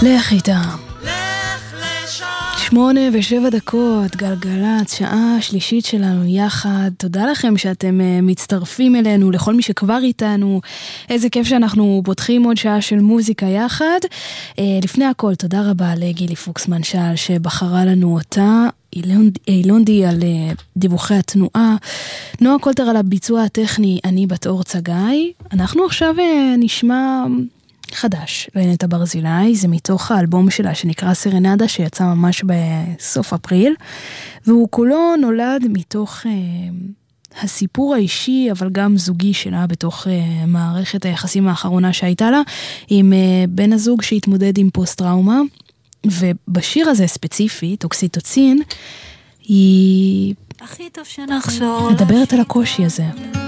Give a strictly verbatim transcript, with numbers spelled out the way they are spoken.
לך איתם. שמונה ושבע דקות, גלגלת, שעה שלישית שלנו יחד. תודה לכם שאתם מצטרפים אלינו, לכל מי שכבר איתנו. איזה כיף שאנחנו פותחים עוד שעה של מוזיקה יחד. לפני הכל, תודה רבה לגילי פוקס מנשל שבחרה לנו אותה. אילונדי על דיווחי התנועה. נועה קולטר על הביצוע הטכני, אני בת אור צגאי. אנחנו עכשיו נשמע חדש, לנטע ברזילי, זה מתוך האלבום שלה שנקרא סרנדה, שיצא ממש בסוף אפריל, והוא כולו נולד מתוך אה, הסיפור האישי, אבל גם זוגי שלה, בתוך אה, מערכת היחסים האחרונה שהייתה לה, עם אה, בן הזוג שהתמודד עם פוסט-טראומה, ובשיר הזה ספציפית, אוקסיטוצין, היא הכי טוב שנחשוב מדברת על הקושי הזה.